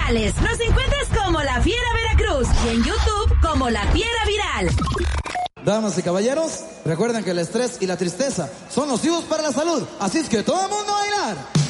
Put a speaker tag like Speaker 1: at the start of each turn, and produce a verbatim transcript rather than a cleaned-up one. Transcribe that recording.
Speaker 1: sociales. Nos encuentras como La Fiera Veracruz y en YouTube como La Fiera Viral.
Speaker 2: Damas y caballeros, recuerden que el estrés y la tristeza son nocivos para la salud. Así es que todo el mundo a bailar.